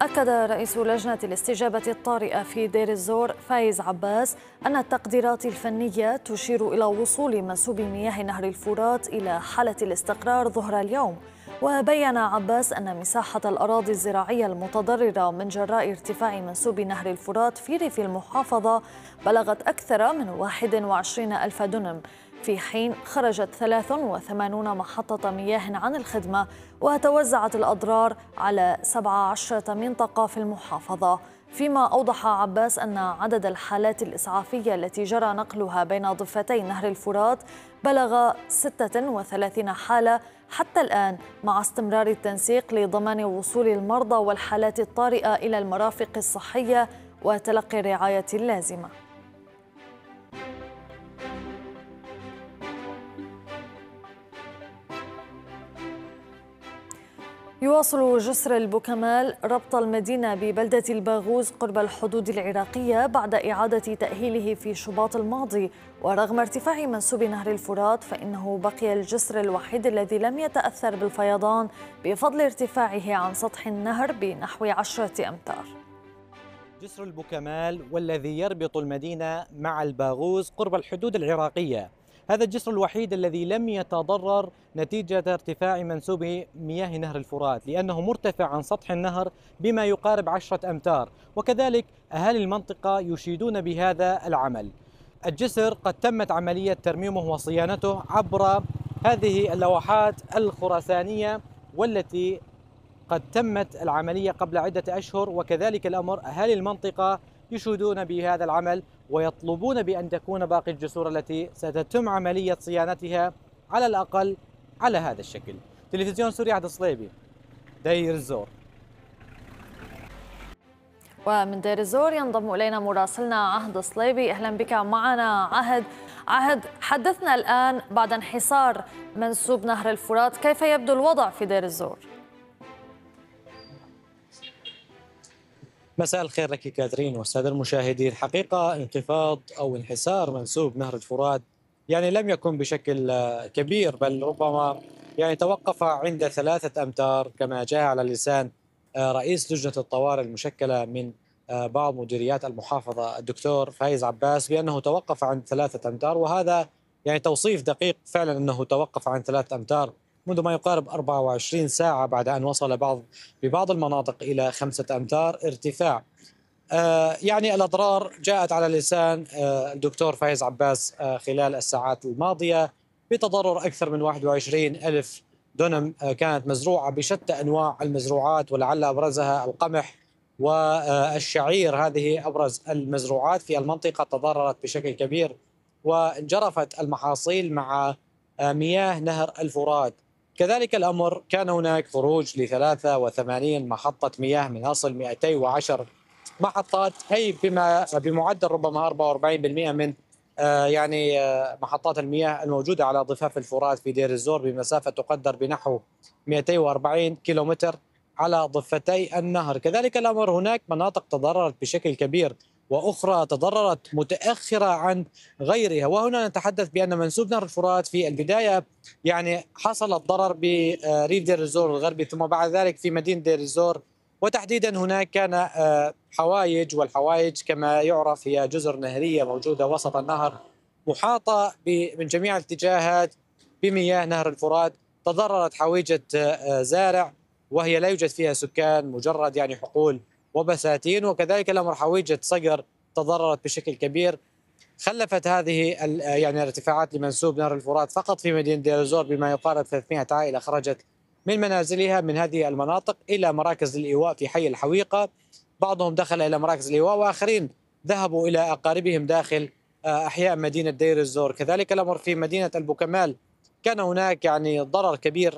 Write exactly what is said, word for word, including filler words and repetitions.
أكد رئيس لجنة الاستجابة الطارئة في دير الزور فايز عباس أن التقديرات الفنية تشير إلى وصول منسوب مياه نهر الفرات إلى حالة الاستقرار ظهر اليوم. وبين عباس أن مساحة الأراضي الزراعية المتضررة من جراء ارتفاع منسوب نهر الفرات في ريف المحافظة بلغت أكثر من واحد وعشرين ألف دنم، في حين خرجت ثلاث وثمانين محطة مياه عن الخدمة، وتوزعت الأضرار على سبع عشرة منطقة في المحافظة. فيما أوضح عباس أن عدد الحالات الإسعافية التي جرى نقلها بين ضفتي نهر الفرات بلغ ستة وثلاثين حالة حتى الآن، مع استمرار التنسيق لضمان وصول المرضى والحالات الطارئة إلى المرافق الصحية وتلقي الرعاية اللازمة. يواصل جسر البوكمال ربط المدينة ببلدة الباغوز قرب الحدود العراقية بعد إعادة تأهيله في شباط الماضي، ورغم ارتفاع منسوب نهر الفرات فإنه بقي الجسر الوحيد الذي لم يتأثر بالفيضان بفضل ارتفاعه عن سطح النهر بنحو عشرة أمتار. جسر البوكمال والذي يربط المدينة مع الباغوز قرب الحدود العراقية، هذا الجسر الوحيد الذي لم يتضرر نتيجة ارتفاع منسوب مياه نهر الفرات، لأنه مرتفع عن سطح النهر بما يقارب عشرة أمتار، وكذلك أهالي المنطقة يشيدون بهذا العمل. الجسر قد تمت عملية ترميمه وصيانته عبر هذه اللوحات الخرسانية والتي قد تمت العملية قبل عدة أشهر، وكذلك الأمر أهالي المنطقة يشيدون بهذا العمل ويطلبون بأن تكون باقي الجسور التي ستتم عملية صيانتها على الأقل على هذا الشكل. تلفزيون سوريا، عهد الصليبي، دير الزور. ومن دير الزور ينضم إلينا مراسلنا عهد الصليبي. أهلا بك معنا عهد. عهد، حدثنا الآن بعد انحسار منسوب نهر الفرات، كيف يبدو الوضع في دير الزور؟ مساء الخير لك كاترين والسادة المشاهدين. حقيقة انخفاض أو انحسار منسوب نهر الفرات يعني لم يكن بشكل كبير، بل ربما يعني توقف عند ثلاثة أمتار كما جاء على لسان رئيس لجنة الطوارئ المشكلة من بعض مديريات المحافظة الدكتور فايز عباس بأنه توقف عند ثلاثة أمتار، وهذا يعني توصيف دقيق فعلا أنه توقف عند ثلاثة أمتار منذ ما يقارب أربعة وعشرين ساعة، بعد أن وصل بعض ببعض المناطق إلى خمسة أمتار ارتفاع. آه يعني الأضرار جاءت على لسان آه الدكتور فايز عباس آه خلال الساعات الماضية بتضرر أكثر من واحد وعشرين ألف دنم آه كانت مزروعة بشتى أنواع المزروعات، ولعل أبرزها القمح والشعير. هذه أبرز المزروعات في المنطقة تضررت بشكل كبير، وانجرفت المحاصيل مع آه مياه نهر الفرات. كذلك الأمر كان هناك خروج ل ثلاثة وثمانين محطة مياه من أصل مئتين وعشرة محطات، أي بما بمعدل ربما أربعة وأربعين بالمئة من آه يعني آه محطات المياه الموجودة على ضفاف الفرات في دير الزور بمسافة تقدر بنحو مئتين وأربعين كيلومتر على ضفتي النهر. كذلك الأمر هناك مناطق تضررت بشكل كبير وأخرى تضررت متأخرة عن غيرها، وهنا نتحدث بأن منسوب نهر الفرات في البداية يعني حصل الضرر بريف دير الزور الغربي، ثم بعد ذلك في مدينة دير الزور، وتحديدا هناك كان حوايج، والحوايج كما يعرف هي جزر نهرية موجودة وسط النهر محاطة من جميع الاتجاهات بمياه نهر الفرات. تضررت حويجة زارع وهي لا يوجد فيها سكان، مجرد يعني حقول وبساتين، وكذلك الأمر حويجة صقر تضررت بشكل كبير. خلفت هذه يعني ارتفاعات لمنسوب نهر الفرات فقط في مدينة دير الزور بما يقارب ثلاثمئة عائلة خرجت من منازلها من هذه المناطق إلى مراكز الإيواء في حي الحويقة. بعضهم دخل إلى مراكز الإيواء وآخرين ذهبوا إلى أقاربهم داخل أحياء مدينة دير الزور. كذلك الأمر في مدينة البوكمال كان هناك يعني ضرر كبير